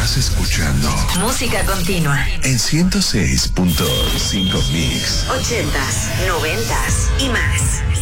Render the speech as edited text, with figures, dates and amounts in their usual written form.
Estás escuchando Música Continua en 106.5 Mix. 80s, 90s y más.